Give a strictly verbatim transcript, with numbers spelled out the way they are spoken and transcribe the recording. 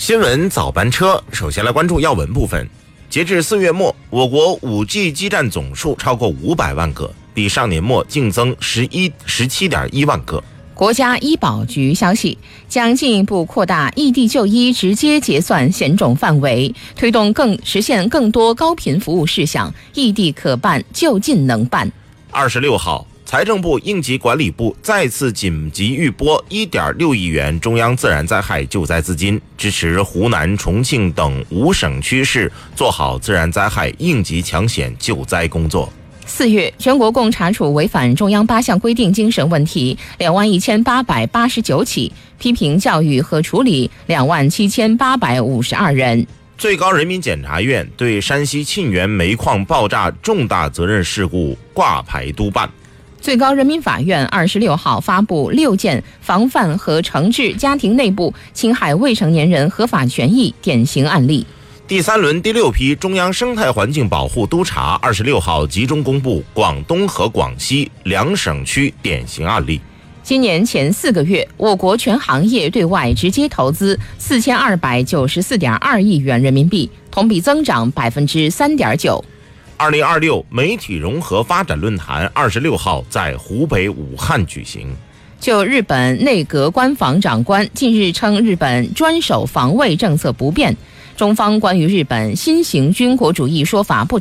新闻早班车，首先来关注要闻部分。截至四月末，我国 五 G 基站总数超过五百万个，比上年末净增十一十七点一万个。 国家医保局消息，将进一步扩大异地就医直接结算险种范围，推动更实现更多高频服务事项，异地可办，就近能办。 二十六号，财政部应急管理部再次紧急预拨 一点六亿元中央自然灾害救灾资金，支持湖南、重庆等五省区市做好自然灾害应急抢险救灾工作。 四月，全国共查处违反中央八项规定精神问题两万一千八百八十九起，批评教育和处理两万七千八百五十二人。 最高人民检察院对山西沁源煤矿爆炸重大责任事故挂牌督办。 最高人民法院二十六号发布六件防范和惩治家庭内部侵害未成年人合法权益典型案例。 第三轮第六批中央生态环境保护督察二十六号集中公布广东和广西两省区典型案例。 今年前四个月，我国全行业对外直接投资四千二百九十四点二亿元人民币，同比增长百分之三点九。 二零二六媒体融合发展论坛二十六号在湖北武汉举行。 就日本内阁官房长官近日称日本专守防卫政策不变，中方关于日本新型军国主义说法不